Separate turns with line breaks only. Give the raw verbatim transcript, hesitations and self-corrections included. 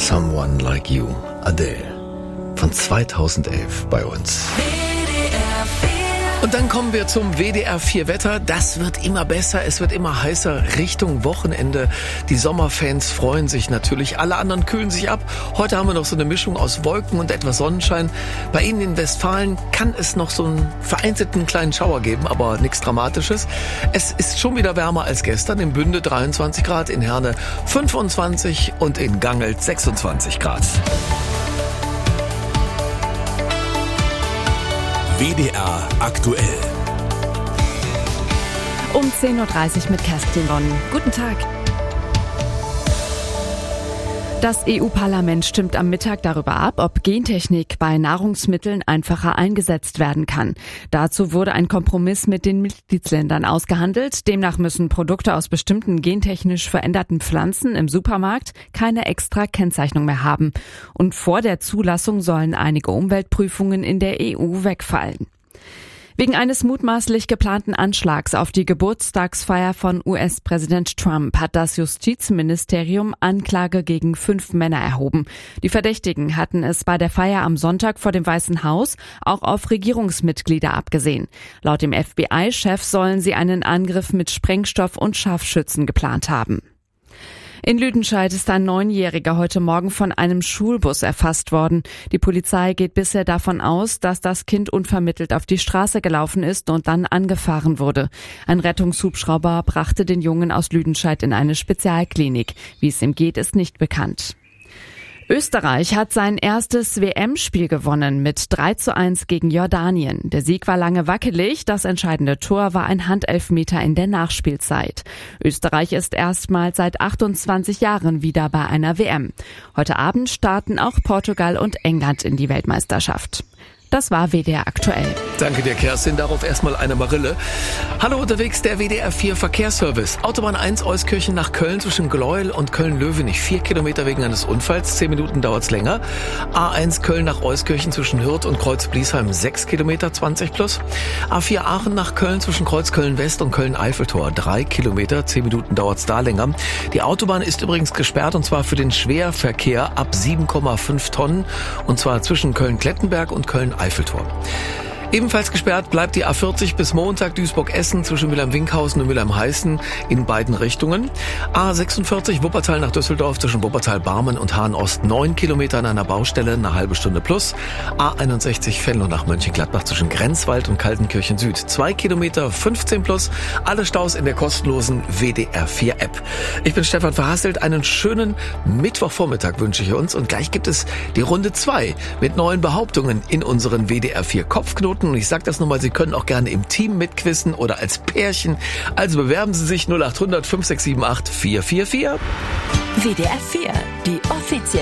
Someone Like You, Adele, von zweitausendelf bei uns. Und dann kommen wir zum W D R vier Wetter. Das wird immer besser, es wird immer heißer Richtung Wochenende. Die Sommerfans freuen sich natürlich, alle anderen kühlen sich ab. Heute haben wir noch so eine Mischung aus Wolken und etwas Sonnenschein. Bei Ihnen in Westfalen kann es noch so einen vereinzelten kleinen Schauer geben, aber nichts Dramatisches. Es ist schon wieder wärmer als gestern. In Bünde dreiundzwanzig Grad, in Herne fünfundzwanzig und in Gangelt sechsundzwanzig Grad.
W D R aktuell.
Um zehn Uhr dreißig mit Kerstin Bonn. Guten Tag. Das E U-Parlament stimmt am Mittag darüber ab, ob Gentechnik bei Nahrungsmitteln einfacher eingesetzt werden kann. Dazu wurde ein Kompromiss mit den Mitgliedsländern ausgehandelt. Demnach müssen Produkte aus bestimmten gentechnisch veränderten Pflanzen im Supermarkt keine extra Kennzeichnung mehr haben. Und vor der Zulassung sollen einige Umweltprüfungen in der E U wegfallen. Wegen eines mutmaßlich geplanten Anschlags auf die Geburtstagsfeier von U S-Präsident Trump hat das Justizministerium Anklage gegen fünf Männer erhoben. Die Verdächtigen hatten es bei der Feier am Sonntag vor dem Weißen Haus auch auf Regierungsmitglieder abgesehen. Laut dem F B I-Chef sollen sie einen Angriff mit Sprengstoff und Scharfschützen geplant haben. In Lüdenscheid ist ein Neunjähriger heute Morgen von einem Schulbus erfasst worden. Die Polizei geht bisher davon aus, dass das Kind unvermittelt auf die Straße gelaufen ist und dann angefahren wurde. Ein Rettungshubschrauber brachte den Jungen aus Lüdenscheid in eine Spezialklinik. Wie es ihm geht, ist nicht bekannt. Österreich hat sein erstes W M-Spiel gewonnen mit drei zu eins gegen Jordanien. Der Sieg war lange wackelig, das entscheidende Tor war ein Handelfmeter in der Nachspielzeit. Österreich ist erstmals seit achtundzwanzig Jahren wieder bei einer W M. Heute Abend starten auch Portugal und England in die Weltmeisterschaft. Das war W D R aktuell.
Danke dir, Kerstin. Darauf erstmal eine Marille. Hallo unterwegs, der W D R vier Verkehrsservice. Autobahn eins Euskirchen nach Köln zwischen Gleuel und Köln-Löwenich. Vier Kilometer wegen eines Unfalls. Zehn Minuten dauert's länger. A eins Köln nach Euskirchen zwischen Hürth und Kreuz-Bliesheim. Sechs Kilometer, zwanzig plus. A vier Aachen nach Köln zwischen Kreuz Köln-West und Köln-Eiffeltor. Drei Kilometer. Zehn Minuten dauert's da länger. Die Autobahn ist übrigens gesperrt und zwar für den Schwerverkehr ab sieben Komma fünf Tonnen. Und zwar zwischen Köln-Klettenberg und Köln Eiffeltor. Ebenfalls gesperrt bleibt die A vierzig bis Montag Duisburg-Essen zwischen Mülheim-Winkhausen und Mülheim-Heißen in beiden Richtungen. A sechsundvierzig Wuppertal nach Düsseldorf zwischen Wuppertal-Barmen und Hahn-Ost neun Kilometer an einer Baustelle, eine halbe Stunde plus. A einundsechzig Venlo nach Mönchengladbach zwischen Grenzwald und Kaltenkirchen Süd zwei Kilometer, fünfzehn plus. Alle Staus in der kostenlosen W D R vier App. Ich bin Stefan Verhasselt. Einen schönen Mittwochvormittag wünsche ich uns und gleich gibt es die Runde zwei mit neuen Behauptungen in unseren W D R vier Kopfknoten. Und ich sage das nochmal, Sie können auch gerne im Team mitquissen oder als Pärchen. Also bewerben Sie sich null acht hundert fünf sechs sieben acht vier vier vier.
W D R vier, die offizielle